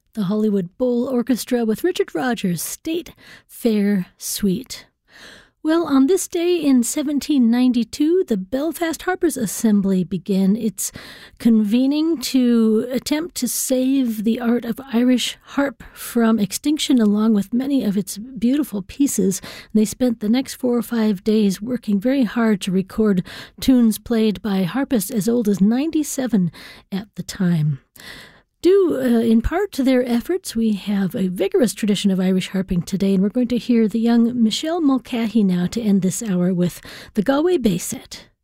the Hollywood Bowl Orchestra with Richard Rodgers' State Fair Suite. Well, on this day in 1792, the Belfast Harpers Assembly began its convening to attempt to save the art of Irish harp from extinction, along with many of its beautiful pieces. They spent the next 4 or 5 days working very hard to record tunes played by harpists as old as 97 at the time. Due in part to their efforts, we have a vigorous tradition of Irish harping today, and we're going to hear the young Michelle Mulcahy now to end this hour with the Galway Bay Set.